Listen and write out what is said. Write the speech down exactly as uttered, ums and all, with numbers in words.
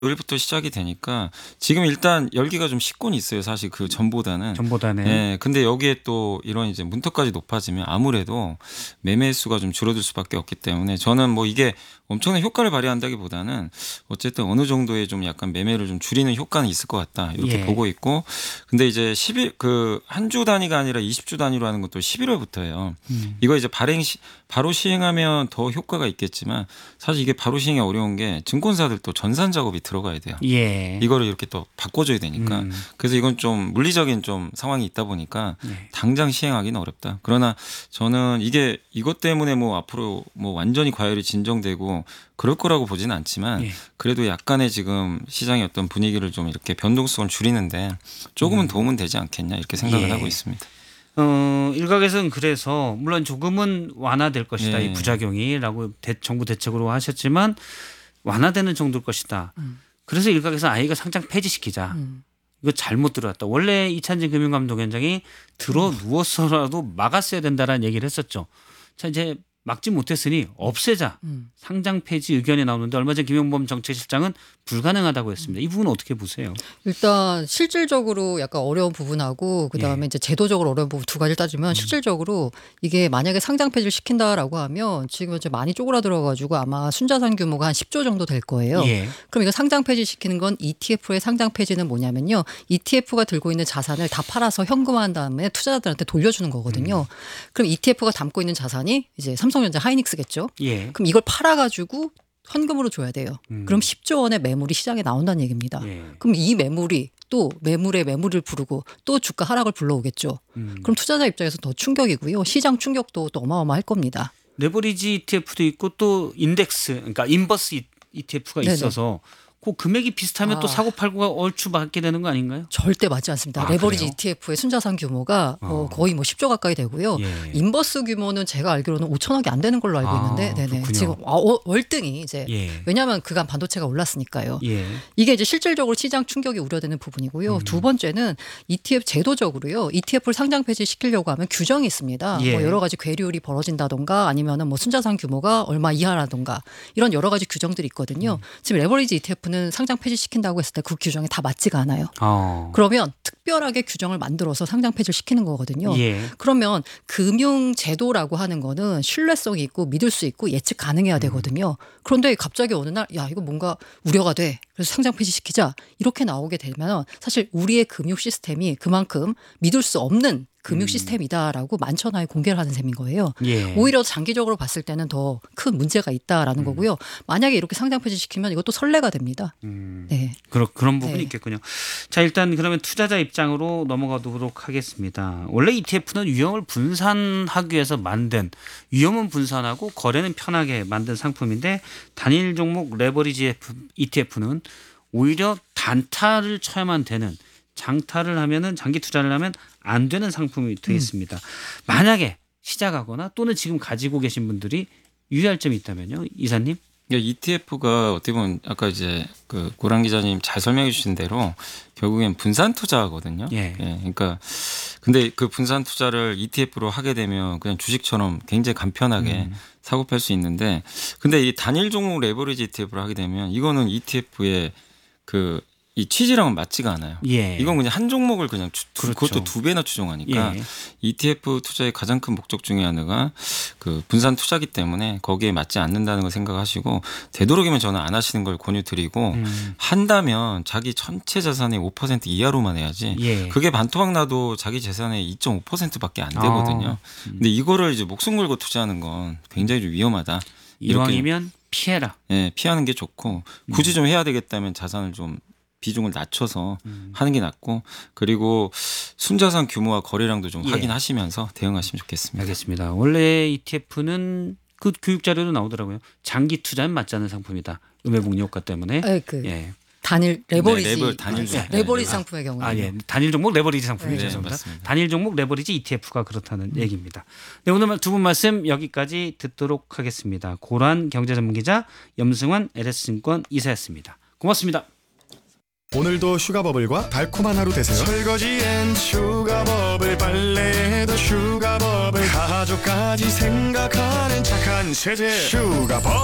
월부터 시작이 되니까 지금 일단 열기가 좀 식곤 있어요. 사실 그 전보다는. 전보다는. 예. 근데 여기에 또 이런 이제 문턱까지 높아지면 아무래도 매매 수가 좀 줄어들 수밖에 없기 때문에 저는 뭐 이게 엄청난 효과를 발휘한다기보다는 어쨌든 어느 정도의 좀 약간 매매를 좀 줄이는 효과는 있을 것 같다. 이렇게 예. 보고 있고. 근데 이제 십 일 그 한 주 단위가 아니라 이십 주 단위로 하는 것도 십일 월부터예요. 음. 이거 이제 발행 시, 바로 시행하면 더 효과가 있겠지만 사실 이게 바로 시행이 어려운 게 증권사들도 전산 작업이 들어가야 돼요. 예. 이거를 이렇게 또 바꿔줘야 되니까. 음. 그래서 이건 좀 물리적인 좀 상황이 있다 보니까 네. 당장 시행하기는 어렵다. 그러나 저는 이게 이것 때문에 뭐 앞으로 뭐 완전히 과열이 진정되고 그럴 거라고 보지는 않지만 예. 그래도 약간의 지금 시장의 어떤 분위기를 좀 이렇게 변동성을 줄이는데 조금은 음. 도움은 되지 않겠냐 이렇게 생각을 예. 하고 있습니다. 어, 일각에서는 그래서 물론 조금은 완화될 것이다. 예. 이 부작용이라고 대, 정부 대책으로 하셨지만 완화되는 정도일 것이다. 음. 그래서 일각에서 아이가 상장 폐지시키자. 음. 이거 잘못 들어왔다. 원래 이찬진 금융감독위원장이 들어 누워서라도 막았어야 된다라는 얘기를 했었죠. 자 이제 막지 못했으니 없애자. 음. 상장 폐지 의견이 나오는데 얼마 전 김용범 정책실장은 불가능하다고 했습니다. 이 부분은 어떻게 보세요? 일단 실질적으로 약간 어려운 부분하고 그다음에 예. 이제 제도적으로 어려운 부분 두 가지를 따지면 실질적으로 이게 만약에 상장 폐지를 시킨다라고 하면 지금 이제 많이 쪼그라들어 가지고 아마 순자산 규모가 한 십 조 정도 될 거예요. 예. 그럼 이거 상장 폐지 시키는 건 이티에프의 상장 폐지는 뭐냐면요. 이티에프가 들고 있는 자산을 다 팔아서 현금화한 다음에 투자자들한테 돌려주는 거거든요. 음. 그럼 이티에프가 담고 있는 자산이 이제 삼성전자 하이닉스겠죠. 예. 그럼 이걸 팔아가지고 현금으로 줘야 돼요. 음. 그럼 십 조 원의 매물이 시장에 나온다는 얘기입니다. 예. 그럼 이 매물이 또 매물에 매물을 부르고 또 주가 하락을 불러오겠죠. 음. 그럼 투자자 입장에서 더 충격이고요. 시장 충격도 또 어마어마할 겁니다. 레버리지 이티에프도 있고 또 인덱스 그러니까 인버스 이티에프가 네네. 있어서 그 금액이 비슷하면 아. 또 사고 팔고가 얼추 맞게 되는 거 아닌가요? 절대 맞지 않습니다. 아, 레버리지 그래요? 이티에프의 순자산 규모가 어. 어. 거의 뭐 십 조 가까이 되고요. 예. 인버스 규모는 제가 알기로는 오천억이 안 되는 걸로 알고 아, 있는데 네네. 그렇군요. 지금 아, 어, 월등히 이제 예. 왜냐하면 그간 반도체가 올랐으니까요. 예. 이게 이제 실질적으로 시장 충격이 우려되는 부분이고요. 음. 두 번째는 이티에프 제도적으로요. 이티에프를 상장 폐지시키려고 하면 규정이 있습니다. 예. 뭐 여러 가지 괴리율이 벌어진다던가 아니면은 뭐 순자산 규모가 얼마 이하라던가 이런 여러 가지 규정들이 있거든요. 음. 지금 레버리지 이티에프는 상장 폐지시킨다고 했을 때 그 규정에 다 맞지가 않아요. 어. 그러면 특별하게 규정을 만들어서 상장 폐지를 시키는 거거든요. 예. 그러면 금융 제도라고 하는 거는 신뢰성이 있고 믿을 수 있고 예측 가능해야 되거든요. 그런데 갑자기 어느 날 야 이거 뭔가 우려가 돼. 그래서 상장 폐지시키자. 이렇게 나오게 되면 사실 우리의 금융 시스템이 그만큼 믿을 수 없는 금융 음. 시스템이다라고 만천하에 공개를 하는 셈인 거예요. 예. 오히려 장기적으로 봤을 때는 더 큰 문제가 있다라는 음. 거고요. 만약에 이렇게 상장 폐지시키면 이것도 선례가 됩니다. 음. 네. 그런 그런 부분이 네. 있겠군요. 자 일단 그러면 투자자 입장으로 넘어가도록 하겠습니다. 원래 이티에프는 위험을 분산하기 위해서 만든 위험은 분산하고 거래는 편하게 만든 상품인데 단일 종목 레버리지 이티에프는 오히려 단타를 쳐야만 되는 장타를 하면은 장기 투자를 하면 안 되는 상품이 되겠습니다. 음. 만약에 시작하거나 또는 지금 가지고 계신 분들이 유의할 점이 있다면요, 이사님? 이티에프가 어떻게 보면 아까 이제 그 고란 기자님 잘 설명해 주신 대로 결국엔 분산 투자거든요. 예. 예. 그러니까 근데 그 분산 투자를 이티에프로 하게 되면 그냥 주식처럼 굉장히 간편하게 음. 사고 사고 팔 수 있는데 근데 이 단일 종목 레버리지 이티에프를 하게 되면 이거는 이티에프의 그 이 취지랑은 맞지가 않아요. 예. 이건 그냥 한 종목을 그냥 주, 그렇죠. 그것도 두 배나 추종하니까 예. 이티에프 투자의 가장 큰 목적 중에 하나가 그 분산 투자기 때문에 거기에 맞지 않는다는 걸 생각하시고 되도록이면 저는 안 하시는 걸 권유드리고 음. 한다면 자기 전체 자산의 오 퍼센트 이하로만 해야지. 예. 그게 반토막 나도 자기 재산의 이 점 오 퍼센트밖에 안 되거든요. 아. 음. 근데 이거를 이제 목숨 걸고 투자하는 건 굉장히 좀 위험하다. 이렇게 이왕이면 피해라. 예, 피하는 게 좋고 굳이 좀 해야 되겠다면 자산을 좀 비중을 낮춰서 음. 하는 게 낫고 그리고 순자산 규모와 거래량도 좀 예. 확인하시면서 대응하시면 좋겠습니다. 알겠습니다. 원래 이티에프는 그 교육 자료도 나오더라고요. 장기 투자는 맞지 않는 상품이다. 음해복리 효과 때문에. 네, 그 예. 단일 레버리지 네, 레버- 단일 아, 종목. 레버리지 네, 상품의 경우에 아, 예. 단일 종목 레버리지 상품이 네, 죄송합니다. 맞습니다. 단일 종목 레버리지 이티에프가 그렇다는 얘기입니다. 네, 오늘 두 분 말씀 여기까지 듣도록 하겠습니다. 고란 경제전문기자, 염승환 엘에스증권 이사였습니다. 고맙습니다. 오늘도 슈가버블과 달콤한 하루 되세요. 설거지엔 슈가버블, 빨래에도 슈가버블, 가족까지 생각하는 착한 세제 슈가버블.